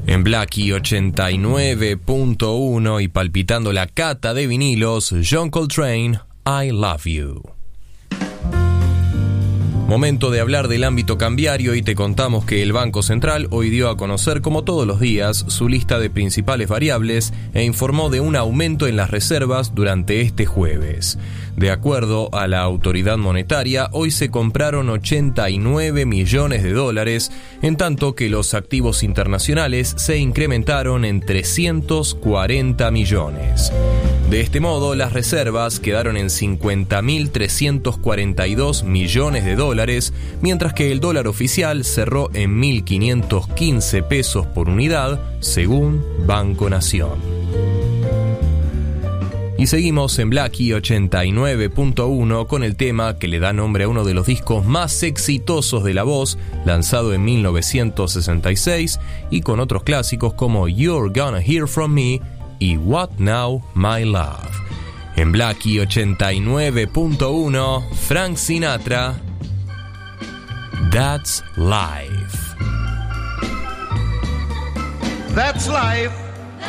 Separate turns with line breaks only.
En Blackie 89.1 y palpitando la cata de vinilos, John Coltrane, I Love You. Momento de hablar del ámbito cambiario y te contamos que el Banco Central hoy dio a conocer, como todos los días, su lista de principales variables e informó de un aumento en las reservas durante este jueves. De acuerdo a la autoridad monetaria, hoy se compraron 89 millones de dólares, en tanto que los activos internacionales se incrementaron en 340 millones. De este modo, las reservas quedaron en 50.342 millones de dólares, mientras que el dólar oficial cerró en 1.515 pesos por unidad, según Banco Nación. Y seguimos en Blackie 89.1 con el tema que le da nombre a uno de los discos más exitosos de la voz, lanzado en 1966, y con otros clásicos como You're Gonna Hear From Me y What Now, My Love. En Blackie 89.1, Frank Sinatra, That's Life.
That's life.